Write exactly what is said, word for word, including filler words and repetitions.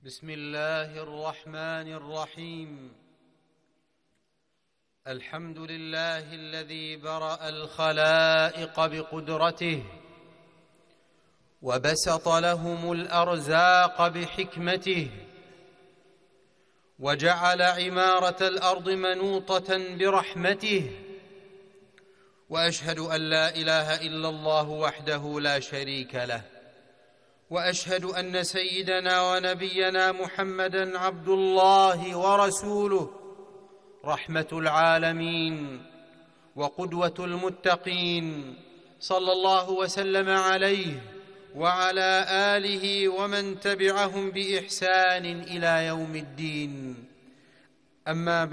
بسم الله الرحمن الرحيم. الحمد لله الذي برأ الخلائق بقدرته وبسط لهم الأرزاق بحكمته وجعل عمارة الأرض منوطة برحمته، وأشهد أن لا إله إلا الله وحده لا شريك له، وأشهد أن سيدنا ونبينا محمدًا عبد الله ورسوله، رحمة العالمين وقدوة المتقين، صلى الله وسلم عليه وعلى آله ومن تبعهم بإحسان إلى يوم الدين. أما